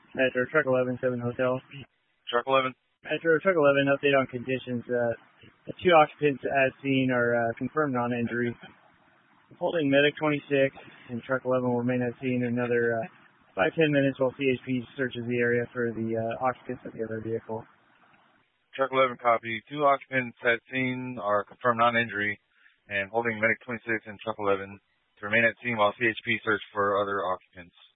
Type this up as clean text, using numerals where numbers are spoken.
Metro Truck 11, 7 Hotel. Truck 11. Metro Truck 11, update on conditions. The 2 occupants as seen are confirmed non-injury. Holding Medic 26 and Truck 11 will remain at scene another 5-10 minutes while CHP searches the area for the occupants of the other vehicle. Truck 11 copy. 2 occupants at scene are confirmed non-injury and holding Medic 26 and Truck 11 to remain at scene while CHP search for other occupants.